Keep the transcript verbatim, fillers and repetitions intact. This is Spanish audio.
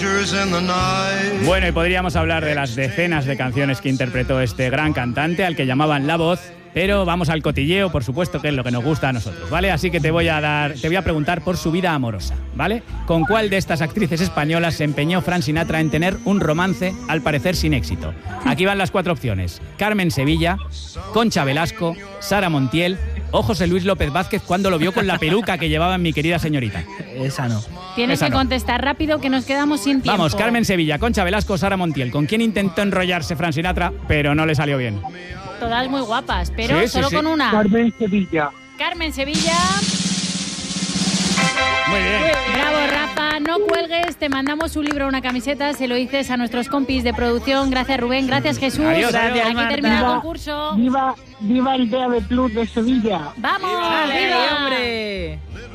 Bueno, y podríamos hablar de las decenas de canciones que interpretó este gran cantante, al que llamaban La Voz, pero vamos al cotilleo, por supuesto, que es lo que nos gusta a nosotros, ¿vale? Así que te voy a dar, te voy a preguntar por su vida amorosa, ¿vale? ¿Con cuál de estas actrices españolas se empeñó Frank Sinatra en tener un romance, al parecer sin éxito? Aquí van las cuatro opciones: Carmen Sevilla, Concha Velasco, Sara Montiel o José Luis López Vázquez cuando lo vio con la peluca que llevaba mi querida señorita. Esa no. Tienes Esa que no. contestar rápido, que nos quedamos sin tiempo. Vamos, Carmen Sevilla, Concha Velasco, Sara Montiel. ¿Con quién intentó enrollarse Frank Sinatra, pero no le salió bien? Todas muy guapas, pero Sí, sí, solo sí. con una. Carmen Sevilla. Carmen Sevilla. Muy bien. Bravo, Rafa. No cuelgues, te mandamos un libro o una camiseta, se lo dices a nuestros compis de producción. Gracias, Rubén. Gracias, Jesús. Adiós, adiós, Aquí Marta. termina el Viva, concurso. viva, viva el D A B Plus de Sevilla. ¡Vamos! ¡Vale, ¡Viva! hombre!